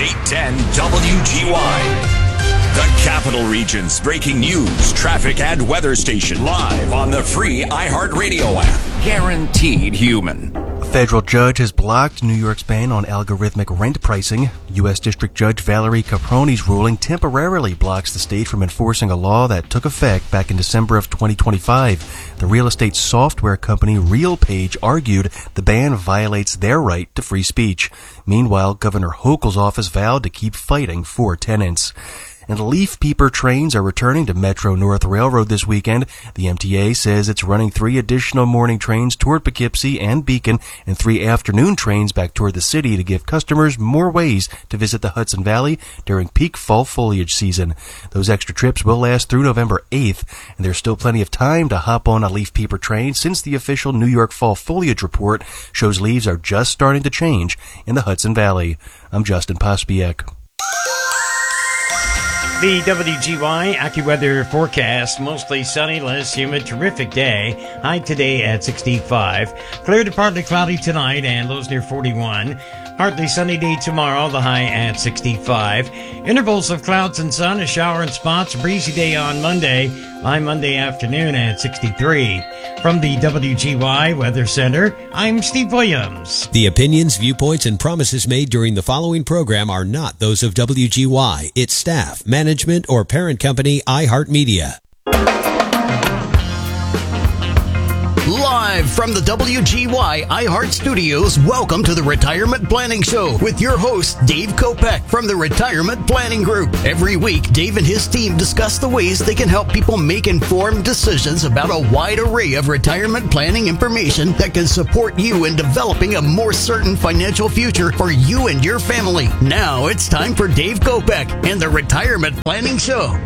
810 WGY. The Capital Region's breaking news, traffic, and weather station live on the free iHeartRadio app. Guaranteed human. A federal judge has blocked New York's ban on algorithmic rent pricing. U.S. District Judge Valerie Caprone's ruling temporarily blocks the state from enforcing a law that took effect back in December of 2025. The real estate software company RealPage argued the ban violates their right to free speech. Meanwhile, Governor Hochul's office vowed to keep fighting for tenants. And Leaf Peeper trains are returning to Metro North Railroad this weekend. The MTA says it's running 3 additional morning trains toward Poughkeepsie and Beacon and 3 afternoon trains back toward the city to give customers more ways to visit the Hudson Valley during peak fall foliage season. Those extra trips will last through November 8th, and there's still plenty of time to hop on a Leaf Peeper train since the official New York Fall Foliage Report shows leaves are just starting to change in the Hudson Valley. I'm Justin Pospiek. The WGY AccuWeather forecast, mostly sunny, less humid, terrific day. High today at 65. Clear to partly cloudy tonight and lows near 41. Partly sunny day tomorrow, the high at 65. Intervals of clouds and sun, a shower in spots, breezy day on Monday. High Monday afternoon at 63. From the WGY Weather Center, I'm Steve Williams. The opinions, viewpoints, and promises made during the following program are not those of WGY, its staff, management, or parent company, iHeartMedia. Live from the WGY iHeart Studios, welcome to the Retirement Planning Show with your host, Dave Kopech from the Retirement Planning Group. Every week, Dave and his team discuss the ways they can help people make informed decisions about a wide array of retirement planning information that can support you in developing a more certain financial future for you and your family. Now it's time for Dave Kopech and the Retirement Planning Show.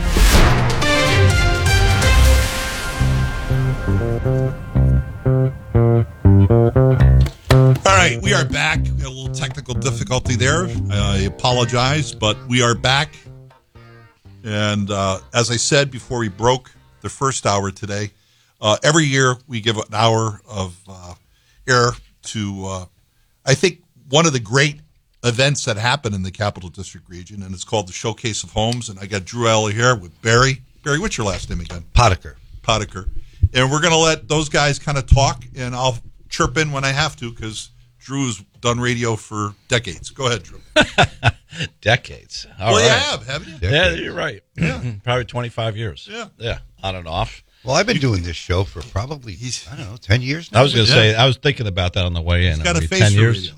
All right, we are back. We had a little technical difficulty there. I apologize, but we are back. And as I said before we broke the first hour today, every year we give an hour of air to, I think, one of the great events that happen in the Capital District region, and it's called the Showcase of Homes. And I got Drew Alley here with Barry. Barry, what's your last name again? Potiker. And we're going to let those guys kind of talk, and I'll chirp in when I have to because Drew's done radio for decades. Go ahead, Drew. Decades. All right. You have, haven't you? Yeah, you're right. Yeah. Probably 25 years. Yeah. On and off. Well, I've been doing this show for probably, 10 years now. I was going to say, I was thinking about that on the way in. He's got a face 10 for years.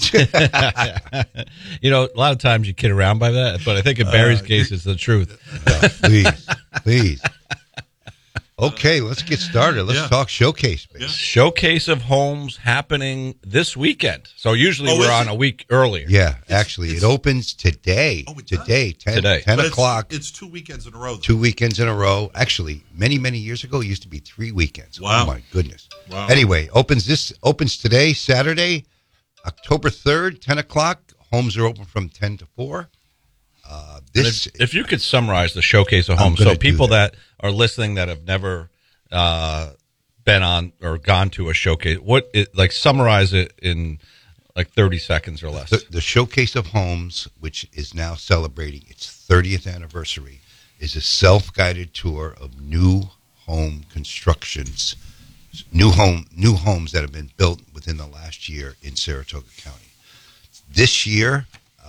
radio. A lot of times you kid around by that, but I think in Barry's case, it's the truth. Please. Okay, let's get started. Let's talk Showcase, baby. Showcase of Homes happening this weekend. So usually we're on a week earlier. Yeah, actually, it opens today. Today, 10 o'clock. It's 2 weekends in a row. 2 weekends in a row. Actually, many, many years ago, it used to be 3 weekends. Wow. Oh, my goodness. Wow. Anyway, opens today, Saturday, October 3rd, 10 o'clock. Homes are open from 10 to 4. If you could summarize the Showcase of Homes, so people that are listening that have never been on or gone to a showcase, summarize it in like 30 seconds or less. The Showcase of Homes, which is now celebrating its 30th anniversary, is a self-guided tour of new home constructions, new homes that have been built within the last year in Saratoga County. This year,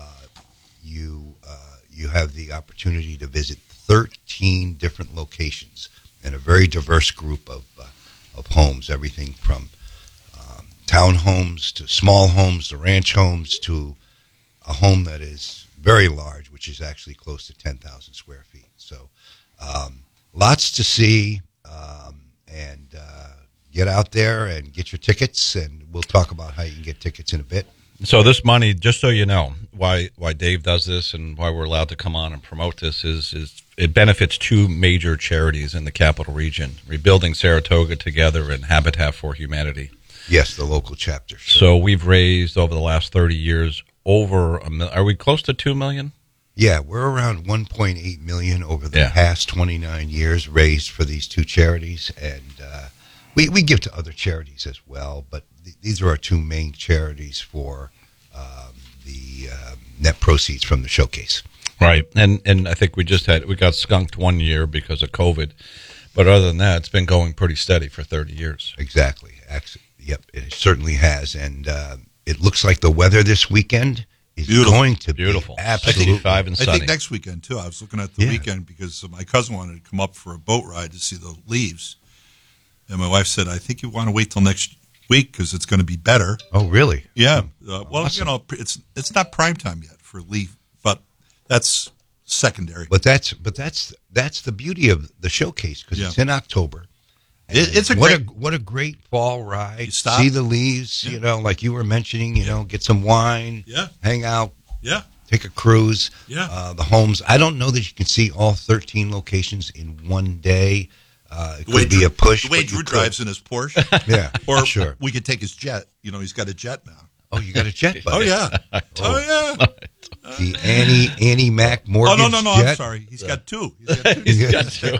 you have the opportunity to visit 13 different locations and a very diverse group of homes, everything from townhomes to small homes to ranch homes to a home that is very large, which is actually close to 10,000 square feet. So lots to see, and get out there and get your tickets, and we'll talk about how you can get tickets in a bit. So this money, just so you know, why Dave does this and why we're allowed to come on and promote this is it benefits 2 major charities in the Capital Region, Rebuilding Saratoga Together and Habitat for Humanity. Yes, the local chapters. So we've raised over the last 30 years over are we close to 2 million? Yeah, we're around 1.8 million over the past 29 years raised for these 2 charities, and we give to other charities as well, but these are our 2 main charities for the net proceeds from the showcase. Right, and I think we got skunked 1 year because of COVID, but other than that, it's been going pretty steady for 30 years. Exactly. Yep, it certainly has, and it looks like the weather this weekend is going to be absolutely 65 and sunny. I think next weekend too. I was looking at the weekend because my cousin wanted to come up for a boat ride to see the leaves, and my wife said, "I think you want to wait till next week because it's going to be better." Oh, really? Yeah. Well, awesome. It's not prime time yet for leaf, but that's secondary. But that's the beauty of the showcase because it's in October. It's what a great fall ride. See the leaves, like you were mentioning. Get some wine. Hang out. Take a cruise. The homes. I don't know that you can see all 13 locations in one day. It could be a push. The way Drew drives in his Porsche. Or sure. We could take his jet. He's got a jet now. Oh, you got a jet? Oh yeah. The Annie Mac Mortgage jet? No. I'm sorry. He's got two. He's got two.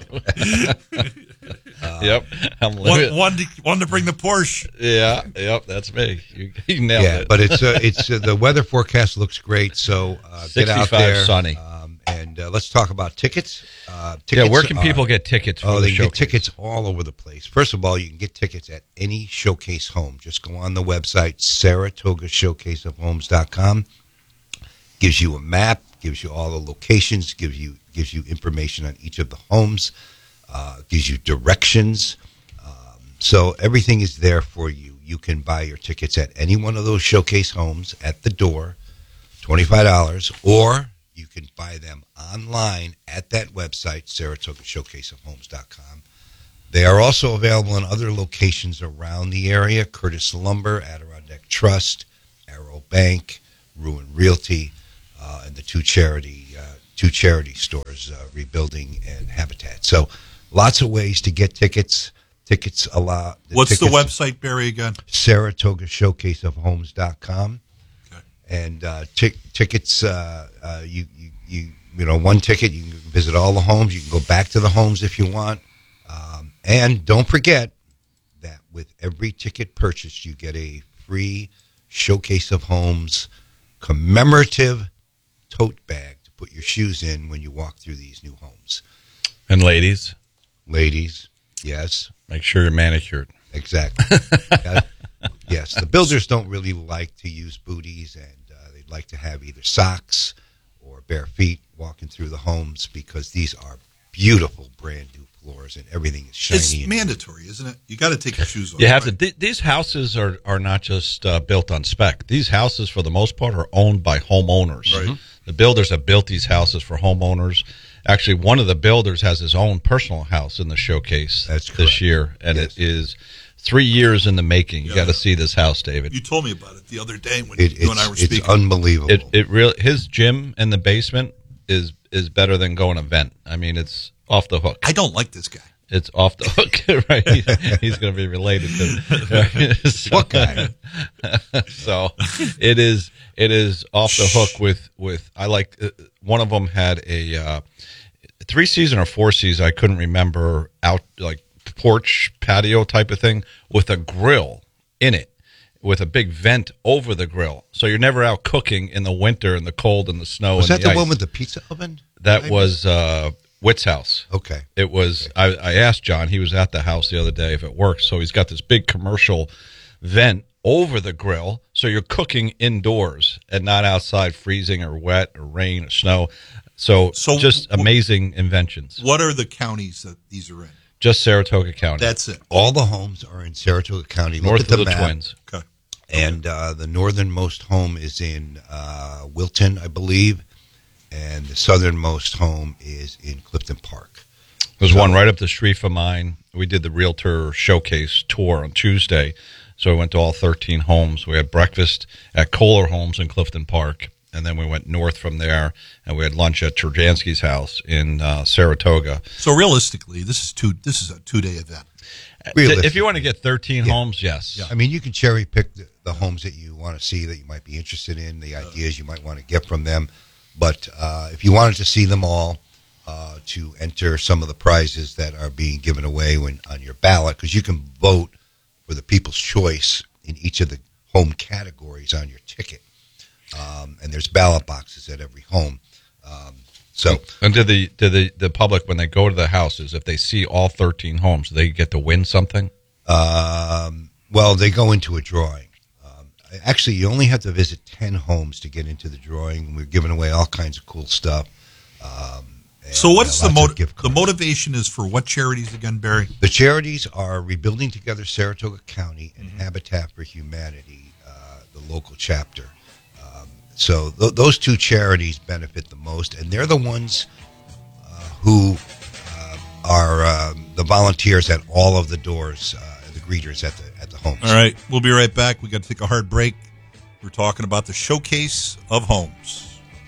Yep. One to bring the Porsche. Yeah. Yep. That's me. You nailed it. But it's the weather forecast looks great. So get out there. Sunny. And let's talk about tickets. Where can people get tickets? They can get tickets all over the place. First of all, you can get tickets at any showcase home. Just go on the website, SaratogaShowcaseOfHomes.com. Gives you a map, gives you all the locations, gives you information on each of the homes, gives you directions. So everything is there for you. You can buy your tickets at any one of those showcase homes at the door, $25, or you can buy them online at that website, SaratogaShowcaseOfHomes.com. They are also available in other locations around the area: Curtis Lumber, Adirondack Trust, Arrow Bank, Ruin Realty, and the two charity stores, Rebuilding and Habitat. So lots of ways to get tickets. What's the website, Barry, again? SaratogaShowcaseOfHomes.com. And tickets, one ticket, you can visit all the homes. You can go back to the homes if you want. And don't forget that with every ticket purchased, you get a free Showcase of Homes commemorative tote bag to put your shoes in when you walk through these new homes. And ladies, yes. Make sure you're manicured. Exactly. Yes, the builders don't really like to use booties, and they'd like to have either socks or bare feet walking through the homes because these are beautiful brand new floors and everything is shiny. It's mandatory, isn't it? You got to take your shoes off. You have to. These houses are not just built on spec. These houses, for the most part, are owned by homeowners. Right. The builders have built these houses for homeowners. Actually, one of the builders has his own personal house in the showcase this year, and it is 3 years in the making. You got to see this house, David. You told me about it the other day when you and I were speaking. It's unbelievable. It really, his gym in the basement is better than going to vent. I mean, it's off the hook. I don't like this guy. It's off the hook, right? He's going to be related to what guy? So it is off the hook with. I like one of them had a 3-season or 4-season. I couldn't remember out like porch patio type of thing with a grill in it, with a big vent over the grill, so you're never out cooking in the winter and the cold and the snow. Was and that the ice. one with the pizza oven? That was Witt's house. Okay. It was. I asked John. He was at the house the other day if it works. So he's got this big commercial vent over the grill, so you're cooking indoors and not outside freezing or wet or rain or snow. So just amazing inventions. What are the counties that these are in? Just Saratoga County. That's it. All the homes are in Saratoga County. North of the Twins. Okay. And the northernmost home is in Wilton, I believe, and the southernmost home is in Clifton Park. There's one right up the street from mine. We did the Realtor Showcase tour on Tuesday, so we went to all 13 homes. We had breakfast at Kohler Homes in Clifton Park, and then we went north from there, and we had lunch at Turjansky's house in Saratoga. So realistically, this is a 2-day event. If you want to get 13 homes, yes. Yeah. I mean, you can cherry pick the homes that you want to see, that you might be interested in, the ideas you might want to get from them. But if you wanted to see them all, to enter some of the prizes that are being given away on your ballot, because you can vote for the People's Choice in each of the home categories on your ticket. And there's ballot boxes at every home. And do the public, when they go to the houses, if they see all 13 homes, they get to win something? Well, they go into a drawing. Actually, you only have to visit 10 homes to get into the drawing. We're giving away all kinds of cool stuff. So what is the motivation is for what charities again, Barry? The charities are Rebuilding Together Saratoga County and Habitat for Humanity, the local chapter. So those two charities benefit the most, and they're the ones who are the volunteers at all of the doors, the greeters at the homes. All right, we'll be right back. We got to take a hard break. We're talking about the Showcase of Homes.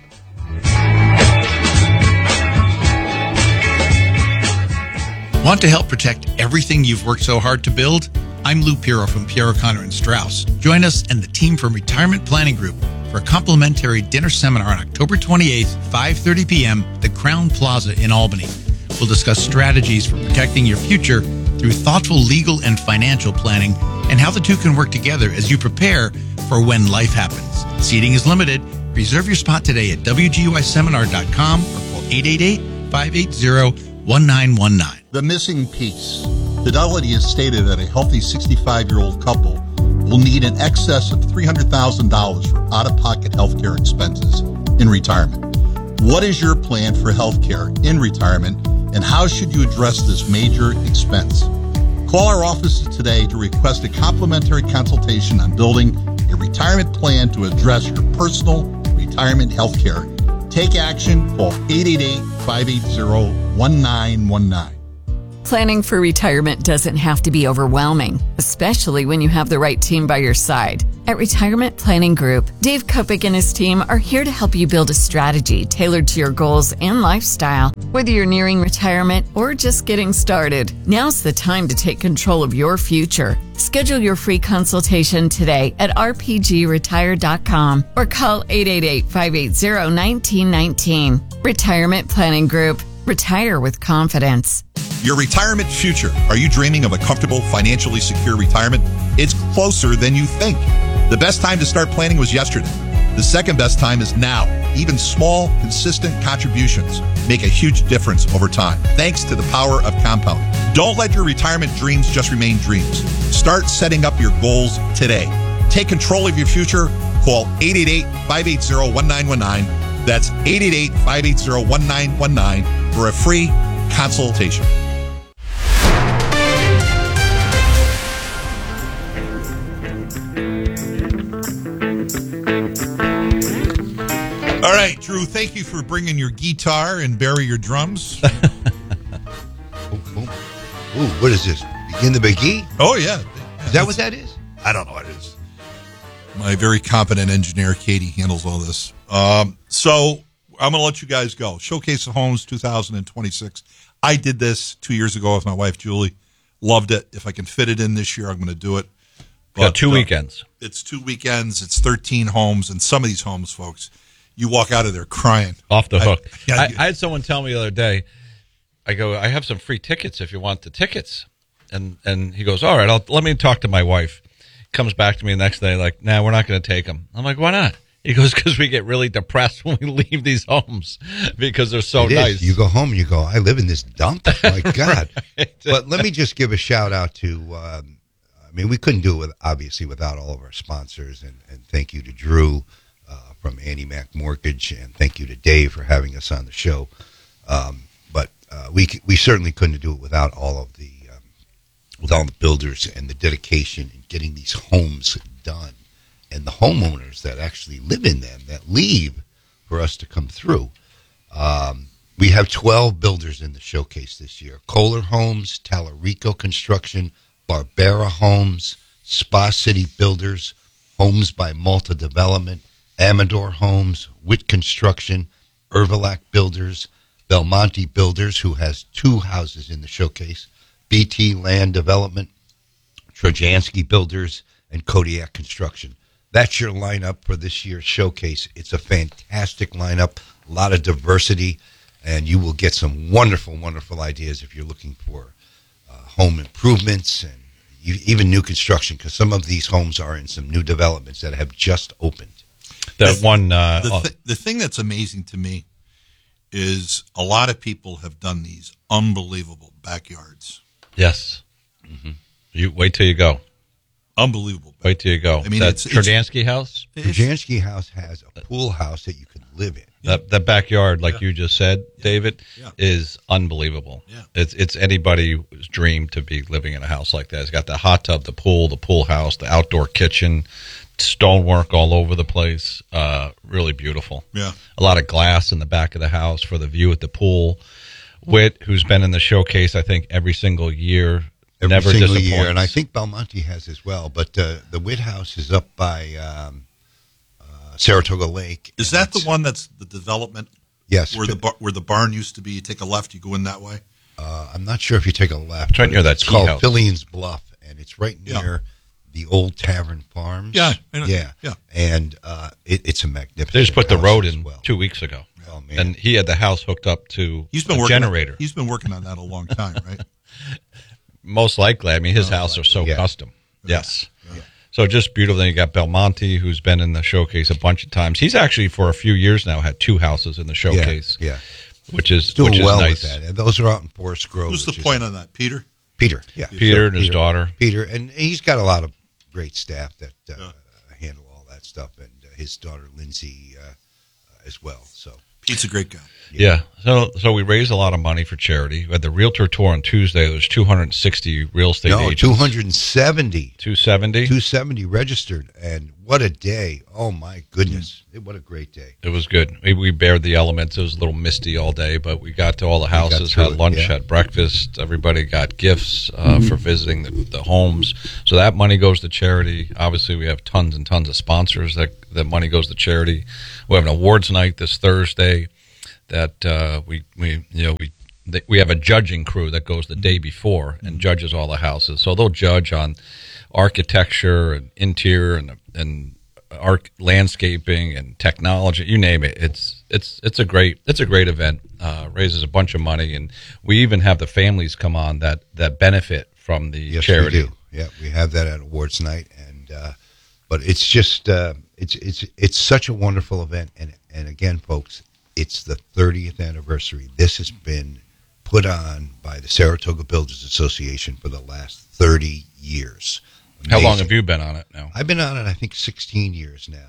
Want to help protect everything you've worked so hard to build? I'm Lou Piero from Piero Connor & Strauss. Join us and the team from Retirement Planning Group for a complimentary dinner seminar on October 28th, 5:30 p.m. at the Crown Plaza in Albany. We'll discuss strategies for protecting your future through thoughtful legal and financial planning and how the two can work together as you prepare for when life happens. Seating is limited. Reserve your spot today at WGYseminar.com or call 888-580-1919. The missing piece. Fidelity has stated that a healthy 65-year-old couple will need in excess of $300,000 for out-of-pocket health care expenses in retirement. What is your plan for health care in retirement, and how should you address this major expense? Call our offices today to request a complimentary consultation on building a retirement plan to address your personal retirement health care. Take action. Call 888-580-1919. Planning for retirement doesn't have to be overwhelming, especially when you have the right team by your side. At Retirement Planning Group, Dave Kopic and his team are here to help you build a strategy tailored to your goals and lifestyle. Whether you're nearing retirement or just getting started, now's the time to take control of your future. Schedule your free consultation today at rpgretire.com or call 888-580-1919. Retirement Planning Group. Retire with confidence. Your retirement future. Are you dreaming of a comfortable, financially secure retirement? It's closer than you think. The best time to start planning was yesterday. The second best time is now. Even small, consistent contributions make a huge difference over time, thanks to the power of compounding. Don't let your retirement dreams just remain dreams. Start setting up your goals today. Take control of your future. Call 888-580-1919. That's 888-580-1919 for a free consultation. All right, Drew, thank you for bringing your guitar and Barry your drums. Ooh, what is this? Begin the Begee? Oh, yeah. Is that what that is? I don't know what it is. My very competent engineer, Katie, handles all this. So I'm going to let you guys go. Showcase of Homes 2026. I did this 2 years ago with my wife, Julie. Loved it. If I can fit it in this year, I'm going to do it. But 2 weekends. It's 2 weekends. It's 13 homes. And some of these homes, folks, you walk out of there crying. Off the hook. I had someone tell me the other day, I go, I have some free tickets if you want the tickets. And he goes, all right, let me talk to my wife. Comes back to me the next day like, nah, we're not going to take them. I'm like, why not? He goes, because we get really depressed when we leave these homes because they're so nice. You go home and you go, I live in this dump? My God. Right. But let me just give a shout out to, we couldn't do it, obviously, without all of our sponsors. And thank you to Drew from Annie Mac Mortgage, and thank you to Dave for having us on the show. But we certainly couldn't do it without all of the builders and the dedication in getting these homes done, and the homeowners that actually live in them, that leave for us to come through. We have 12 builders in the showcase this year. Kohler Homes, Tallarico Construction, Barbera Homes, Spa City Builders, Homes by Malta Development, Amador Homes, Witt Construction, Ervilac Builders, Belmonte Builders, who has 2 houses in the showcase, BT Land Development, Trojansky Builders, and Kodiak Construction. That's your lineup for this year's showcase. It's a fantastic lineup, a lot of diversity, and you will get some wonderful, wonderful ideas if you're looking for home improvements and even new construction, because some of these homes are in some new developments that have just opened. The thing that's amazing to me is a lot of people have done these unbelievable backyards. Yes. Mm-hmm. You wait till you go. Unbelievable. Wait till you go. I mean, that Trujansky house? Trujansky house has a pool house that you can live in. That backyard, like you just said, David, is unbelievable. Yeah. It's anybody's dream to be living in a house like that. It's got the hot tub, the pool house, the outdoor kitchen, stonework all over the place. Really beautiful. Yeah. A lot of glass in the back of the house for the view at the pool. Whit, who's been in the showcase, I think, every single year. Never single disappoints. year, and I think Belmonte has as well. But the Whit House is up by Saratoga Lake. Is that the one that's the development? Yes. Where the barn used to be, you take a left, you go in that way? I'm not sure if you take a left. It's right near that It's called house. Fillion's Bluff, and it's right near the old Tavern Farms. Yeah. And it's a magnificent They just put the house road as in well. 2 weeks ago. Oh, man. And he had the house hooked up to a generator. He's been working on that a long time, right? Most likely. I mean, his house are so custom. Yes. Yeah. So just beautiful. Then you got Belmonte, who's been in the showcase a bunch of times. He's actually, for a few years now, had 2 houses in the showcase. Yeah. Which is doing well nice. with that. And those are out in Forest Grove. Who's the point on that? Peter? Peter, yeah. Peter and his daughter. Peter, and he's got a lot of great staff that handle all that stuff, and his daughter Lindsay as well. So Pete's a great guy. Yeah. So we raised a lot of money for charity. We had the realtor tour on Tuesday. There's 260 real estate agents. 270. 270? 270 registered, and what a day. Oh, my goodness. What a great day. It was good. We bared the elements. It was a little misty all day, but we got to all the houses, had lunch, had breakfast. Everybody got gifts for visiting the homes. So that money goes to charity. Obviously, we have tons and tons of sponsors that money goes to charity. We have an awards night this Thursday that we have a judging crew that goes the day before and judges all the houses. So they'll judge on architecture and interior and landscaping and technology, you name it. It's a great event. Raises a bunch of money, and we even have the families come on that benefit from the charity. We do. Yeah, we have that at awards night, and but it's just it's such a wonderful event, and again, folks, it's the 30th anniversary. This has been put on by the Saratoga Builders Association for the last 30 years. Amazing. How long have you been on it now? I've been on it, I think, 16 years now.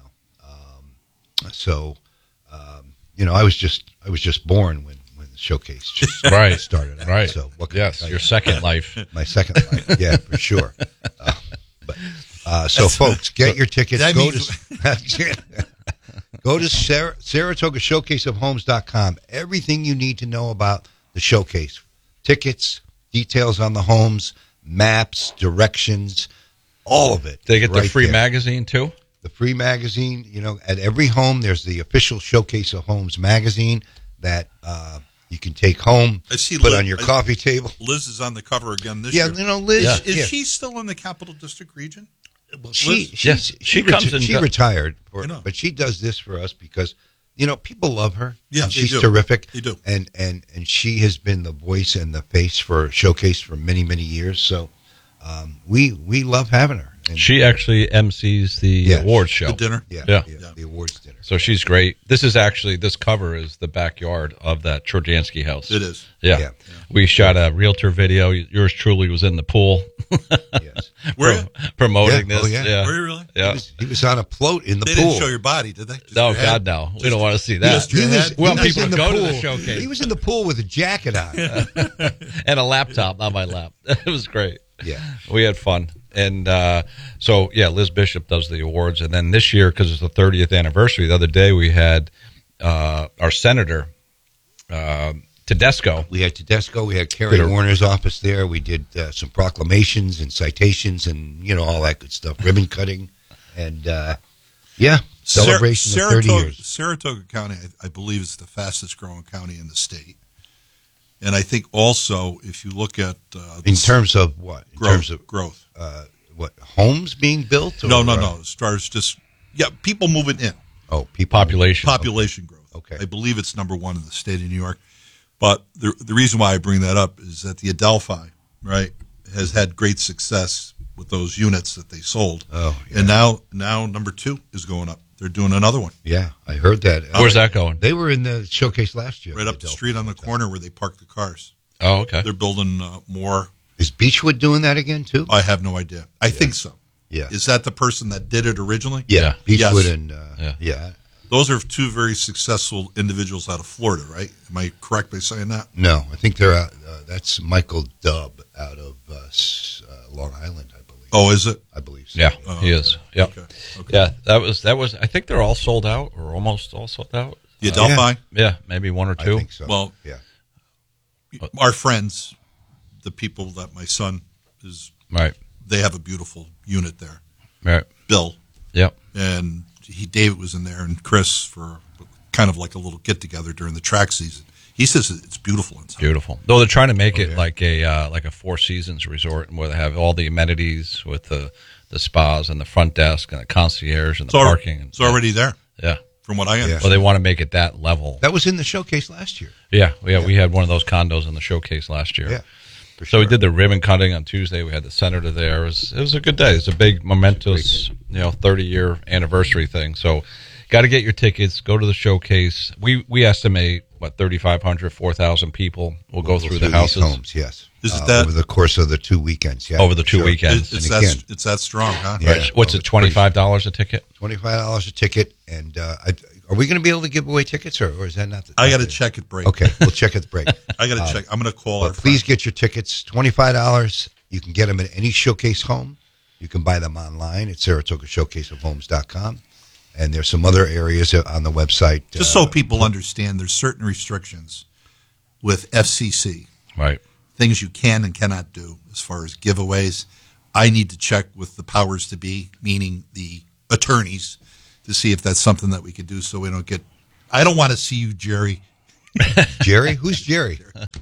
I was just born when the showcase just started out. Right. So your second life. My second life, yeah, for sure. So folks, get your tickets. Go to SaratogaShowcaseOfHomes.com. Everything you need to know about the showcase. Tickets, details on the homes, maps, directions, all of it. They get the free magazine too? The free magazine. At every home there's the official Showcase of Homes magazine that you can take home, put on your coffee table. Liz is on the cover again this year. Liz. Is she still in the Capital District region? Well, she retired, but she does this for us because people love her. Yeah, she's terrific. They do, and she has been the voice and the face for Showcase for many years. So we love having her. And she actually MCs the awards show, the dinner. Yeah, the awards dinner. So she's great. This cover is the backyard of that Trujansky house. It is. Yeah. We shot a realtor video. Yours truly was in the pool. Yes. Promoting this. Oh, yeah. Were you really? Yeah. He was on a float in the pool. They didn't show your body, did they? No, God, no. We don't want to see that. We want people to go to the showcase. He was in the pool with a jacket on. And a laptop on my lap. It was great. Yeah. We had fun. And Liz Bishop does the awards. And then this year, because it's the 30th anniversary, the other day we had our senator, Tedesco. We had Tedesco. We had Kerry Warner's office there. We did some proclamations and citations and, all that good stuff, ribbon cutting. And, celebration of 30 years. Saratoga County, I believe, is the fastest growing county in the state. And I think also, if you look at in terms of what? In terms of growth. What, homes being built? Or, no. As far as just people moving in. Oh, population growth. Okay. I believe it's number one in the state of New York. But the reason why I bring that up is that the Adelphi, right, has had great success with those units that they sold. Oh, yeah. And now number 2 is going up. They're doing another one. Yeah, I heard that. Where's that going? They were in the showcase last year. Right up the street on the corner where they park the cars. Oh, okay. They're building more. Is Beechwood doing that again, too? I have no idea. I think so. Yeah. Is that the person that did it originally? Yeah. Beechwood Yes. and, yeah. Those are 2 very successful individuals out of Florida, right? Am I correct by saying that? No, I think they're out. That's Michael Dubb out of Long Island, I believe. Oh, is it? I believe so. Yeah, Oh, he okay. is. Yeah. Okay. Yeah, that was. I think they're all sold out, or almost all sold out. The Adelphi? Yeah, maybe 1 or 2. I think so. Well, yeah. Our friends, the people that my son is, Right. they have a beautiful unit there. Right. Bill. Yep. And David was in there, and Chris for kind of like a little get together during the track season. He says it's beautiful inside. Beautiful. Though they're trying to make it like a Four Seasons resort, where they have all the amenities with the spas and the front desk and the concierge and the parking. It's already there. Yeah. From what I understand. Well, they want to make it that level. That was in the showcase last year. Yeah. We had one of those condos in the showcase last year. Yeah. So we did the ribbon cutting on Tuesday. We had the senator there. It was a good day. It's a big momentous, 30-year anniversary thing. So got to get your tickets. Go to the showcase. We estimate 3,500, 4,000 people will go through the houses. Homes, yes. Is it that over the course of the 2 weekends? Yeah, over the 2 weekends? It's that strong, huh? Yeah. Right. What's it? $25 a ticket? $25 a ticket, and are we going to be able to give away tickets, or is that not? I got to check at break. Okay, we'll check at the break. I got to check. I'm going to call. But please get your tickets. $25. You can get them at any showcase home. You can buy them online at SaratogaShowcaseOfHomes.com. And there's some other areas on the website. Just so people understand, there's certain restrictions with FCC. Right. Things you can and cannot do as far as giveaways. I need to check with the powers to be, meaning the attorneys, to see if that's something that we could do so we don't get. I don't want to see you, Jerry. Jerry? Who's Jerry?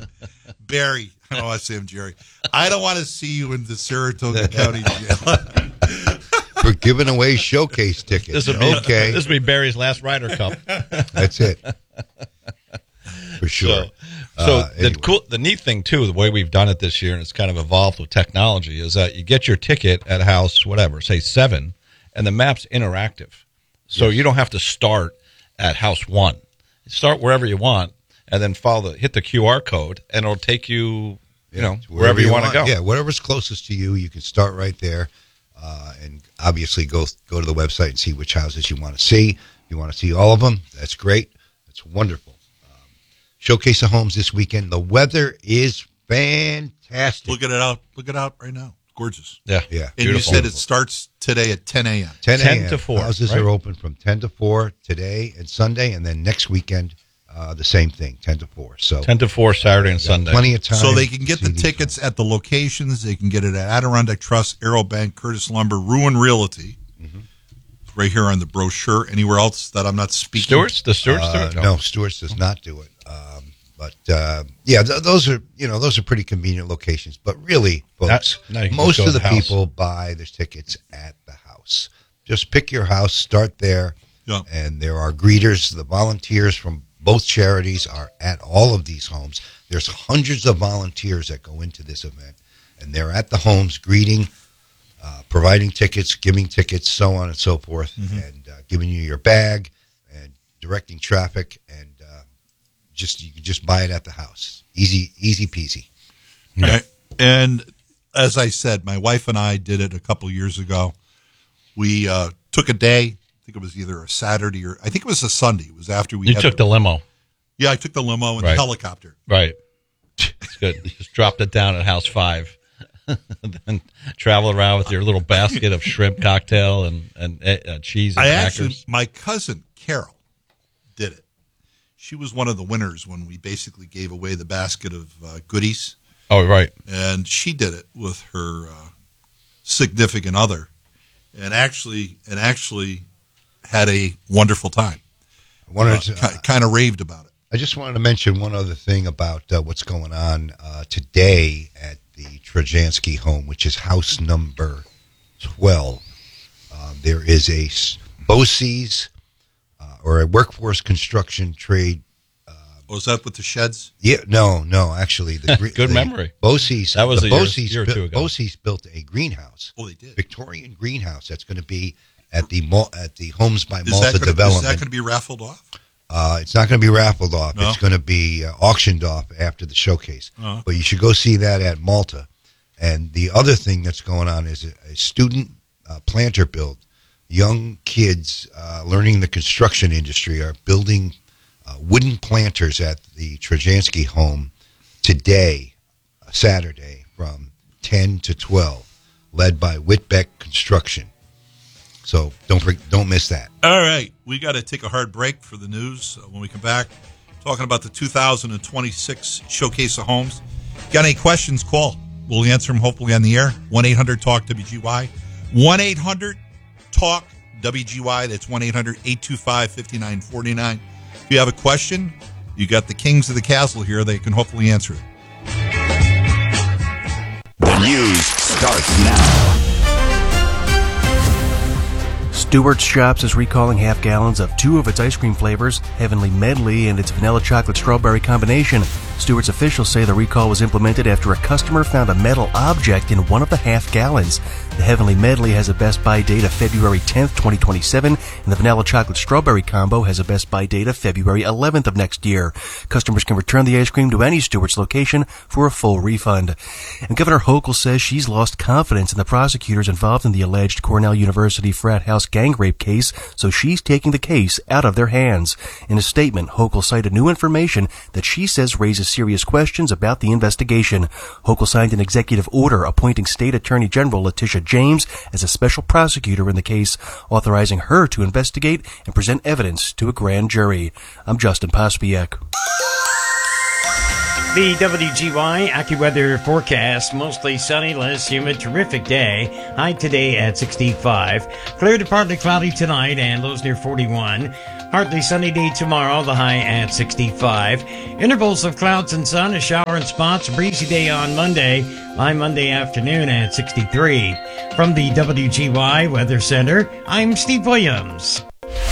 Barry. I don't want to say him, Jerry. I don't want to see you in the Saratoga County Jail. We're giving away showcase tickets. This will be Barry's last Ryder Cup. That's it. For sure. So Anyway. the neat thing too, the way we've done it this year, and it's kind of evolved with technology, is that you get your ticket at house, whatever, say 7, and the map's interactive. So you don't have to start at house 1. You start wherever you want, and then hit the QR code, and it'll take you, wherever you want to go. Yeah, whatever's closest to you, you can start right there. And obviously go to the website and see which houses you want to see. If you want to see all of them, that's great. That's wonderful. Showcase of Homes this weekend. The weather is fantastic. Look it out right now. Gorgeous. Yeah. Yeah. And you said it starts today at 10 a.m. 10 10 to 4. Houses right? are open from 10 to 4 today and Sunday, and then next weekend, the same thing, 10 to 4. So 10 to 4 Saturday and Sunday. Plenty of time. So they can get to the see these tickets at the locations. They can get it at Adirondack Trust, Aerobank, Curtis Lumber, Ruin Realty. It's right here on the brochure. Anywhere else that I'm not speaking? Stewart's? The Stewart's do it? No, Stewart's does not do it. Those are pretty convenient locations. But really, folks, Now you can most just go of to the the house. people buy their tickets at the house. Just pick your house, start there, Yeah. and there are greeters. The volunteers from both charities are at all of these homes. There's hundreds of volunteers that go into this event, and they're at the homes greeting, providing tickets, giving tickets, so on and so forth, and giving you your bag and directing traffic, and you can just buy it at the house. Easy peasy. Right. And as I said, my wife and I did it a couple years ago. We took a day. I think it was either a Saturday or I think it was a Sunday. It was after we You took the limo. Yeah, I took the limo and the Right. helicopter. Right. It's good. Just dropped it down at house 5. Then travel around with your little basket of shrimp cocktail and cheese and crackers. My cousin Carol did it. She was one of the winners when we basically gave away the basket of goodies. Oh, right. And she did it with her significant other, and actually had a wonderful time. I wanted to kind of raved about it. I just wanted to mention one other thing about what's going on today at the Trojansky home, which is house number 12. There is a BOCES, or a workforce construction trade Oh, is that with the sheds? Yeah, no. Actually, good memory. Bosse's. That was a year or two ago. Bosse's built a greenhouse. Oh, they did. Victorian greenhouse that's going to be at the Homes by Malta development. Is that going to be raffled off? It's not going to be raffled off. No? It's going to be auctioned off after the showcase. But you should go see that at Malta. And the other thing that's going on is a student planter build. Young kids learning the construction industry are building wooden planters at the Trajanski home today, Saturday, from 10 to 12, led by Whitbeck Construction. So don't miss that. All right. We got to take a hard break for the news. When we come back, talking about the 2026 Showcase of Homes. Got any questions, call. We'll answer them hopefully on the air. 1-800-TALK-WGY. 1-800-TALK-WGY. That's 1-800-825-5949. If you have a question, you got the kings of the castle here. They can hopefully answer it. The news starts now. Stewart's Shops is recalling half gallons of two of its ice cream flavors, Heavenly Medley and its vanilla chocolate strawberry combination. Stewart's officials say the recall was implemented after a customer found a metal object in one of the half gallons. The Heavenly Medley has a best buy date of February 10th, 2027, and the vanilla chocolate strawberry combo has a best buy date of February 11th of next year. Customers can return the ice cream to any Stewart's location for a full refund. And Governor Hochul says she's lost confidence in the prosecutors involved in the alleged Cornell University frat house gang rape case, so she's taking the case out of their hands. In a statement, Hochul cited new information that she says raises serious questions about the investigation. Hochul signed an executive order appointing State Attorney General Letitia James as a special prosecutor in the case, authorizing her to investigate and present evidence to a grand jury. I'm Justin Pospiek. The WGY AccuWeather forecast, mostly sunny, less humid, terrific day. High today at 65. Clear to partly cloudy tonight and lows near 41. Partly sunny day tomorrow, the high at 65. Intervals of clouds and sun, a shower in spots, breezy day on Monday. High Monday afternoon at 63. From the WGY Weather Center, I'm Steve Williams.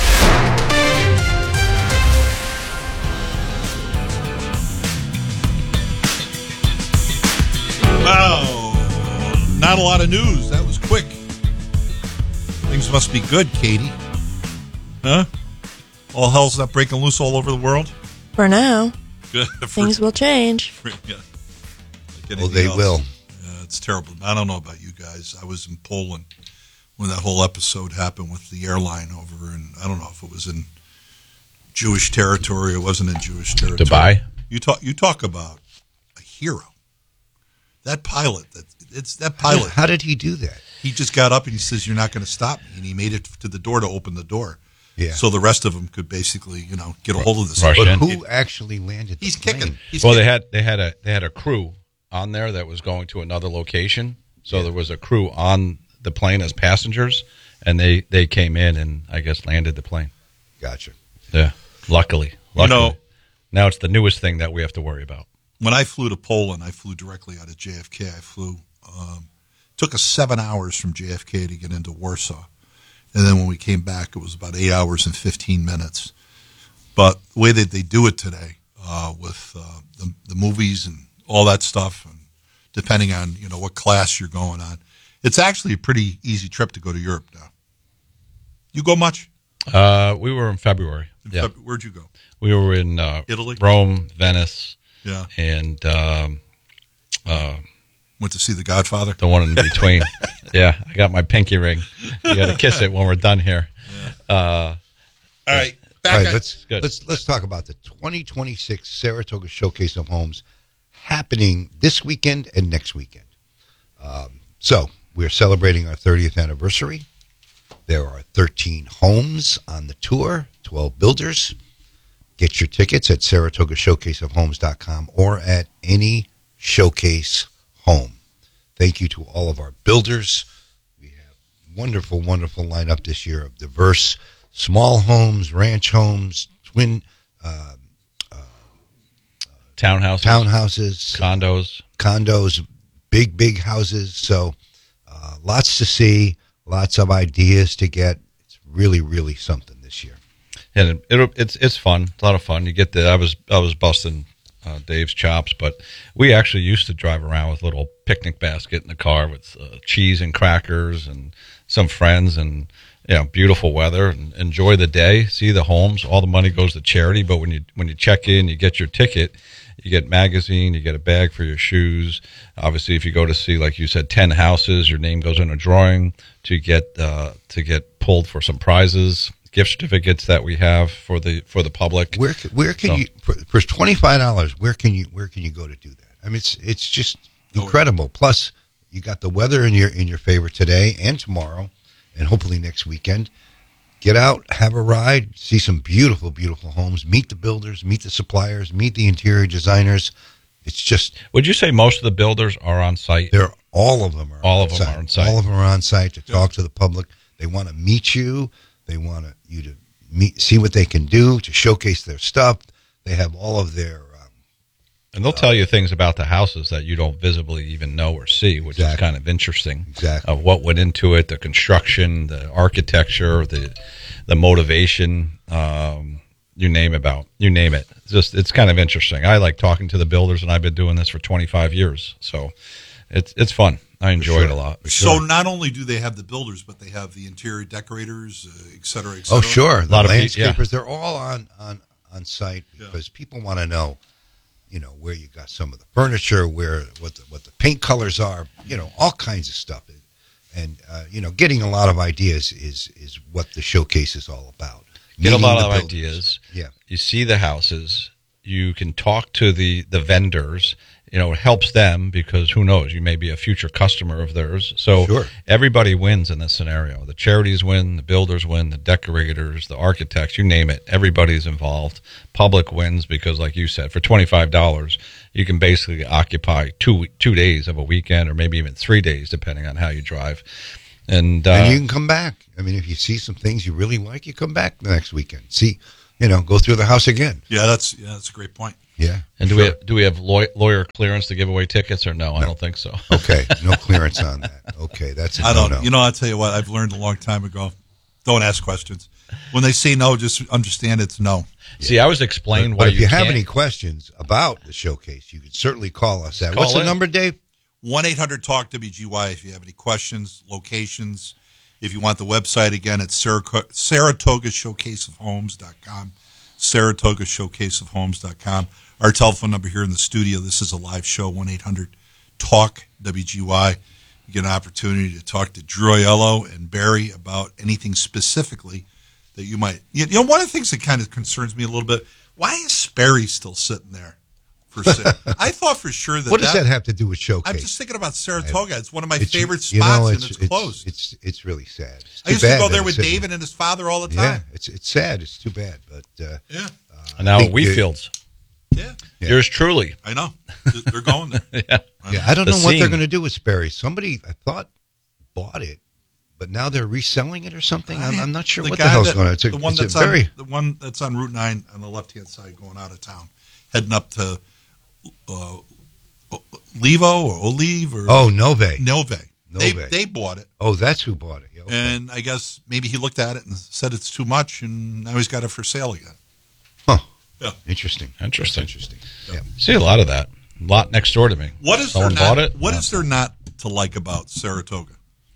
Wow, not a lot of news. That was quick. Things must be good, Katie. Huh? All hell's not breaking loose all over the world? For now. Good. Things will change. Yeah. Like they will. Yeah, it's terrible. I don't know about you guys. I was in Poland when that whole episode happened with the airline over, and I don't know if it was in Jewish territory or it wasn't in Jewish territory. Dubai? You talk about a hero. That pilot, that pilot. How did he do that? He just got up and he says, "You're not going to stop me," and he made it to the door to open the door. Yeah. So the rest of them could basically, get a hold of this. But who actually landed? He's the plane? kicking. Well, they had a crew on there that was going to another location. So there was a crew on the plane as passengers, and they came in and I guess landed the plane. Gotcha. Yeah. Luckily. Now it's the newest thing that we have to worry about. When I flew to Poland, I flew directly out of JFK. Took us 7 hours from JFK to get into Warsaw. And then when we came back, it was about 8 hours and 15 minutes. But the way that they do it today with the movies and all that stuff, and depending on what class you're going on, it's actually a pretty easy trip to go to Europe now. You go much? We were in February. Where'd you go? We were in Italy, Rome, Venice. Yeah. And went to see The Godfather. The one in between. Yeah, I got my pinky ring. You got to kiss it when we're done here. Yeah. All right. Let's talk about the 2026 Saratoga Showcase of Homes happening this weekend and next weekend. So we're celebrating our 30th anniversary. There are 13 homes on the tour, 12 builders. Get your tickets at SaratogaShowcaseOfHomes.com or at any Showcase home. Thank you to all of our builders. We have wonderful, wonderful lineup this year of diverse small homes, ranch homes, twin townhouses, condos, big houses. So lots to see, lots of ideas to get. It's really, really something this year. and it's fun. It's a lot of fun. You get I was busting Dave's chops, but we actually used to drive around with a little picnic basket in the car with cheese and crackers and some friends, and beautiful weather, and enjoy the day, see the homes. All the money goes to charity, but when you check in, you get your ticket, you get magazine, you get a bag for your shoes. Obviously, if you go to see, like you said, 10 houses, your name goes in a drawing to get pulled for some prizes, gift certificates that we have for the public. Where can you for $25? Where can you go to do that? I mean, it's just incredible. Plus, you got the weather in your favor today and tomorrow, and hopefully next weekend. Get out, have a ride, see some beautiful, beautiful homes, meet the builders, meet the suppliers, meet the interior designers. It's just... Would you say most of the builders are on site? All of them are on site. All of them are on site to talk to the public. They want to meet you. They want you to see what they can do, to showcase their stuff. They have all of their... and they'll tell you things about the houses that you don't visibly even know or see, which is kind of interesting. Exactly. Of what went into it, the construction, the architecture, the motivation, you name it. It's kind of interesting. I like talking to the builders, and I've been doing this for 25 years. So it's fun. I enjoy it a lot. So not only do they have the builders, but they have the interior decorators, et cetera, et cetera. Oh, sure. A lot of landscapers, they're all on site because people want to know, where you got some of the furniture, what the paint colors are, all kinds of stuff. And, getting a lot of ideas is what the showcase is all about. Get a lot of ideas. Yeah. You see the houses. You can talk to the vendors. It helps them because who knows, you may be a future customer of theirs. So Everybody wins in this scenario. The charities win, the builders win, the decorators, the architects, you name it. Everybody's involved. Public wins because, like you said, for $25, you can basically occupy two days of a weekend, or maybe even 3 days, depending on how you drive. And you can come back. I mean, if you see some things you really like, you come back the next weekend. See, go through the house again. Yeah, that's a great point. Yeah. And do we have lawyer clearance to give away tickets or no? I don't think so. Okay, no clearance on that. Okay, that's a no. I'll tell you what, I've learned a long time ago. Don't ask questions. When they say no, just understand it's no. See, I was explaining why if you have any questions about the showcase, you can certainly call us at, what's the number, Dave? 1-800-TALK-WGY if you have any questions, locations. If you want the website, again, it's SaratogaShowcaseOfHomes.com. SaratogaShowcaseOfHomes.com. Our telephone number here in the studio, this is a live show, 1-800-TALK-WGY. You get an opportunity to talk to Drew Aiello and Barry about anything specifically that you might... one of the things that kind of concerns me a little bit, why is Sperry still sitting there for sale? I thought for sure that... What does that have to do with Showcase? I'm just thinking about Saratoga. It's one of my favorite spots, and it's closed. It's really sad. I used to go there with David and his father all the time. Yeah, it's sad. It's too bad, but... and now Wheatfields. Yeah. Yours truly. I know. They're going there. I don't know what they're going to do with Sperry. Somebody, I thought, bought it, but now they're reselling it or something. I'm not sure what the hell's going on. The one that's on Route 9 on the left-hand side going out of town, heading up to Levo or Olive or... Oh, Nove. They bought it. Oh, that's who bought it. Okay. And I guess maybe he looked at it and said it's too much, and now he's got it for sale again. Huh. Yeah. Interesting. Yeah. See a lot of that. A lot next door to me. What is there not to like about Saratoga?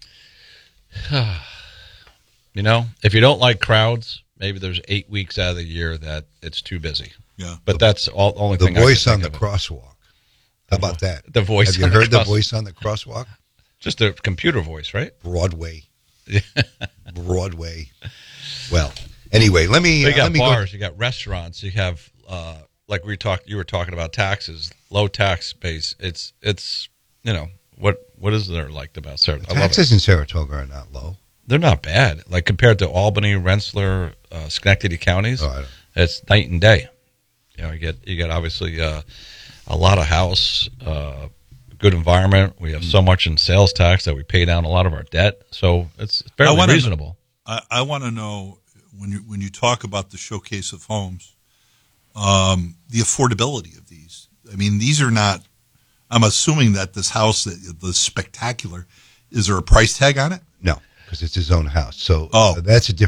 If you don't like crowds, maybe there's 8 weeks out of the year that it's too busy. Yeah. But that's the only thing. The voice on the crosswalk. How about that? The voice. Have you heard the voice on the crosswalk? Just a computer voice, right? Broadway. Well, anyway, let me. You got bars, you got restaurants, you have like you were talking about taxes, low tax base. It's what is there like about Saratoga? Taxes in Saratoga are not low. They're not bad, like compared to Albany, Rensselaer, Schenectady counties. It's night and day. You get obviously a lot of house, good environment. We have so much in sales tax that we pay down a lot of our debt, so it's fairly reasonable. I want to know when you talk about the showcase of homes, the affordability of these. I mean, these are not. I'm assuming that this house, the spectacular, is there a price tag on it? No, because it's his own house. So that's a different.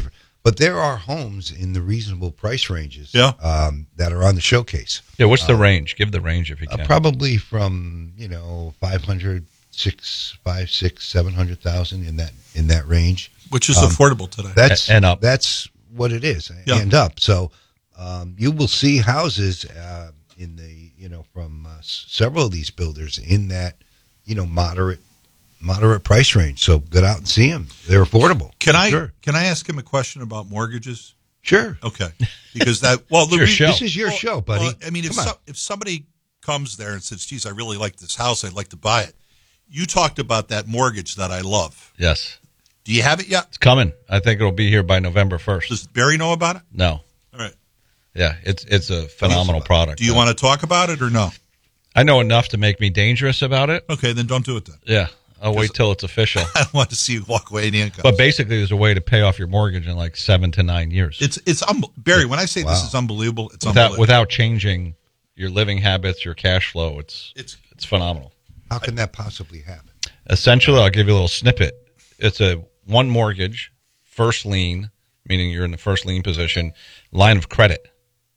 But there are homes in the reasonable price ranges that are on the showcase. Yeah, what's the range? Give the range if you can. Probably from 500, 600,000, 700,000 in that range, which is affordable today. That's and up. That's what it is, and up. So you will see houses in the from several of these builders in that moderate price range. So get out and see them. They're affordable. Can I ask him a question about mortgages? Sure. Okay. Because this is your show, buddy. Well, I mean, if somebody comes there and says, "Geez, I really like this house. I'd like to buy it." You talked about that mortgage that I love. Yes. Do you have it yet? It's coming. I think it'll be here by November 1st. Does Barry know about it? No. All right. Yeah, it's a phenomenal product. Do you want to talk about it or no? I know enough to make me dangerous about it. Okay, then don't do it then. Yeah, I'll wait till it's official. I don't want to see you walk away in handcuffs. But basically, there's a way to pay off your mortgage in like 7 to 9 years. It's Barry, when I say this is unbelievable, it's unbelievable. Without changing your living habits, your cash flow, it's phenomenal. How can that possibly happen? Essentially, I'll give you a little snippet. It's a one mortgage, first lien, meaning you're in the first lien position, line of credit.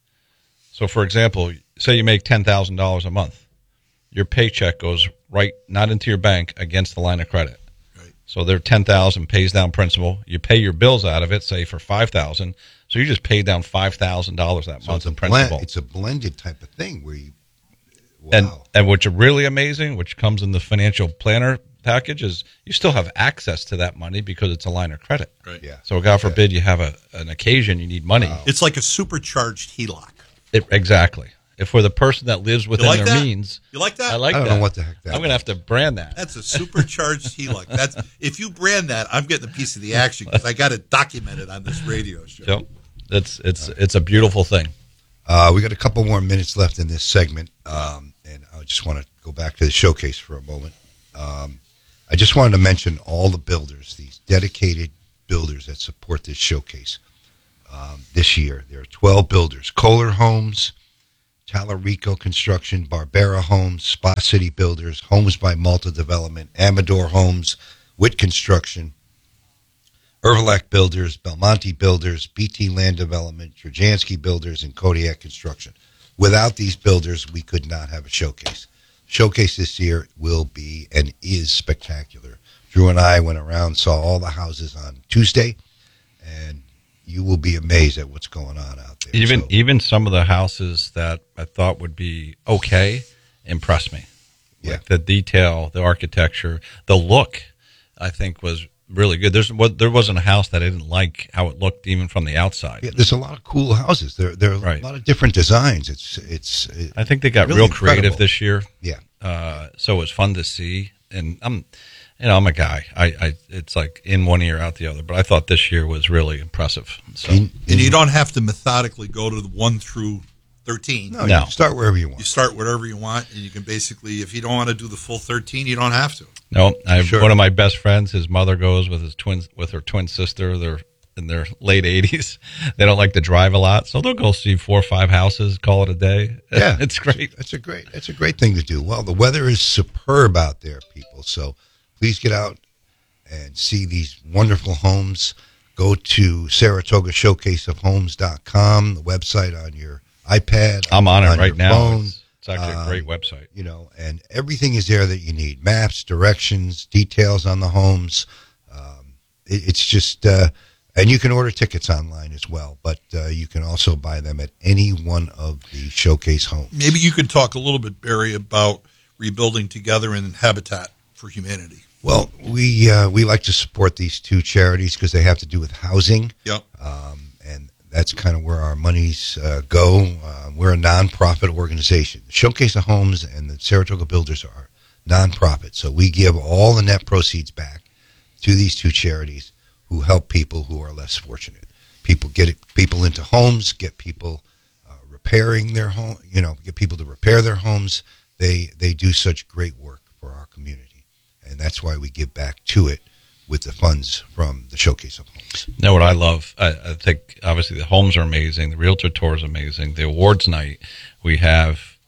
So, for example, say you make $10,000 a month. Your paycheck goes right, not into your bank, against the line of credit. Right. So their $10,000 pays down principal. You pay your bills out of it, say for $5,000. So you just paid down $5,000 that month in principal. It's a blended type of thing where you. Wow. And what's really amazing, which comes in the financial planner package, is you still have access to that money because it's a line of credit. Right. Yeah. So God forbid you have an occasion you need money. Wow. It's like a supercharged HELOC. Exactly. If for the person that lives within their means. You like that? I like that. I don't know what the heck that I'm going to have to brand that. That's a supercharged HELOC. If you brand that, I'm getting a piece of the action because I got it documented on this radio show. So it's a beautiful thing. We got a couple more minutes left in this segment, and I just want to go back to the showcase for a moment. I just wanted to mention all the builders, these dedicated builders that support this showcase this year. There are 12 builders: Kohler Homes, Talarico Construction, Barbera Homes, Spa City Builders, Homes by Malta Development, Amador Homes, Witt Construction, Ervelak Builders, Belmonte Builders, BT Land Development, Drzansky Builders, and Kodiak Construction. Without these builders, we could not have a showcase. Showcase this year will be and is spectacular. Drew and I went around, saw all the houses on Tuesday, and you will be amazed at what's going on out there. Even some of the houses that I thought would be okay impressed me. Yeah. Like the detail, the architecture, the look, I think was really good. There wasn't a house that I didn't like how it looked, even from the outside. Yeah, there's a lot of cool houses. There are a lot of different designs. I think they got really real creative incredible this year. Yeah. So it was fun to see. And I'm a guy. It's like in one ear, out the other. But I thought this year was really impressive. So. And you don't have to methodically go to the 1 through 13. No, you start wherever you want. You start wherever you want, and you can basically, if you don't want to do the full 13, you don't have to. No, one of my best friends, his mother goes with her twin sister. They're in their late 80s. They don't like to drive a lot, so they'll go see 4 or 5 houses, call it a day. Yeah, it's great. That's a great thing to do. Well, the weather is superb out there, people. So please get out and see these wonderful homes. Go to SaratogaShowcaseOfHomes.com, the website on your iPad. I'm on it right now. Phone. It's actually a great website. And everything is there that you need: maps, directions, details on the homes. It's just, and you can order tickets online as well. But you can also buy them at any one of the showcase homes. Maybe you could talk a little bit, Barry, about Rebuilding Together and Habitat for Humanity. Well, we like to support these 2 charities because they have to do with housing. Yep. And that's kind of where our monies go. We're a nonprofit organization. The Showcase of Homes and the Saratoga Builders are nonprofit, so we give all the net proceeds back to these 2 charities who help people who are less fortunate. Get people into homes, get people repairing their home. Get people to repair their homes. They do such great work for our community, and that's why we give back to it with the funds from the Showcase of Homes. You know what I love? I think obviously the homes are amazing. The Realtor Tour is amazing. The awards night, we have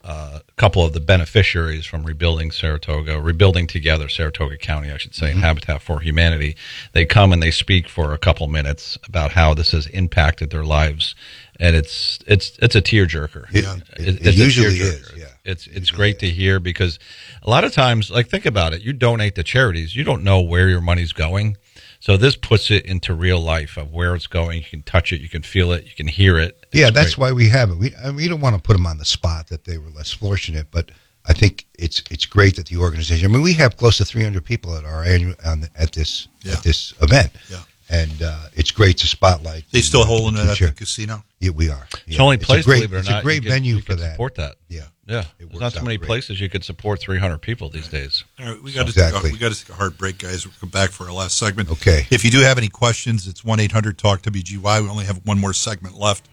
couple of the beneficiaries from Rebuilding Together, Saratoga County, I should say, and Habitat for Humanity. They come and they speak for a couple minutes about how this has impacted their lives, and it's a tearjerker. It usually is. Yeah, it's great to hear, because a lot of times, like, think about it. You donate to charities, you don't know where your money's going. So this puts it into real life of where it's going. You can touch it, you can feel it, you can hear it. That's why we have it. We don't want to put them on the spot that they were less fortunate, but I think it's great that the organization. I mean, we have close to 300 people at our annual at this event, and it's great to spotlight. They still holding it at the casino? Yeah, we are. It's the only place, believe it or not. It's a great venue for that. Support that. Yeah. There's not so many places you could support 300 people these days. All right, we got to take a hard break, guys. We'll come back for our last segment. Okay. If you do have any questions, it's 1-800-TALK-WGY. We only have one more segment left.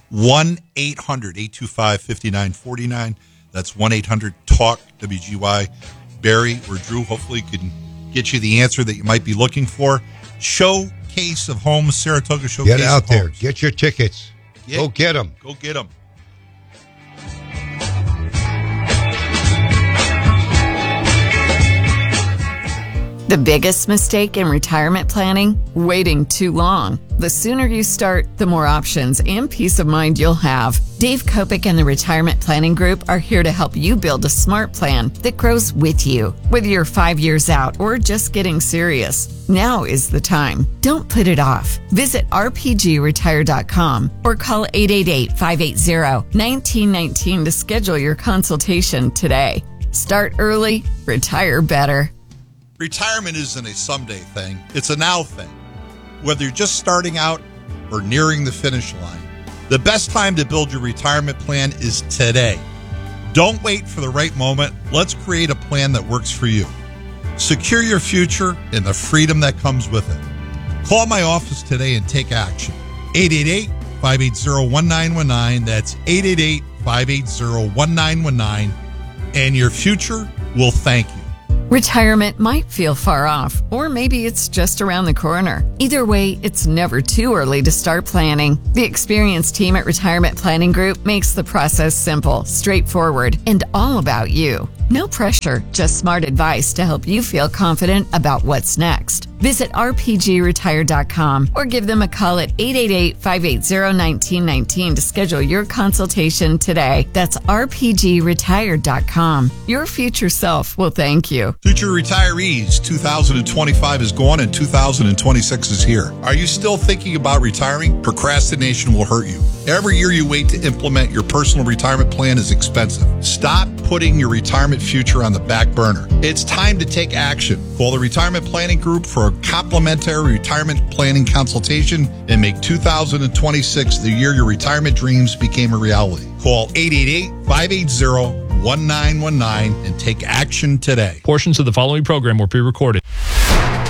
1-800-825-5949. That's 1-800-TALK-WGY. Barry or Drew hopefully can get you the answer that you might be looking for. Showcase of Homes, Saratoga Showcase. Get out of there. Homes. Get your tickets. Go get them. Go get them. The biggest mistake in retirement planning? Waiting too long. The sooner you start, the more options and peace of mind you'll have. Dave Kopic and the Retirement Planning Group are here to help you build a smart plan that grows with you. Whether you're 5 years out or just getting serious, now is the time. Don't put it off. Visit rpgretire.com or call 888-580-1919 to schedule your consultation today. Start early, retire better. Retirement isn't a someday thing. It's a now thing. Whether you're just starting out or nearing the finish line, the best time to build your retirement plan is today. Don't wait for the right moment. Let's create a plan that works for you. Secure your future and the freedom that comes with it. Call my office today and take action. 888-580-1919. That's 888-580-1919. And your future will thank you. Retirement might feel far off, or maybe it's just around the corner. Either way, it's never too early to start planning. The experienced team at Retirement Planning Group makes the process simple, straightforward, and all about you. No pressure, just smart advice to help you feel confident about what's next. Visit rpgretire.com or give them a call at 888-580-1919 to schedule your consultation today. That's rpgretire.com. Your future self will thank you. Future retirees, 2025 is gone and 2026 is here. Are you still thinking about retiring? Procrastination will hurt you. Every year you wait to implement your personal retirement plan is expensive. Stop putting your retirement future on the back burner. It's time to take action. Call the Retirement Planning Group for a complimentary retirement planning consultation and make 2026 the year your retirement dreams became a reality. Call 888-580-1919 and take action today. Portions of the following program were pre-recorded.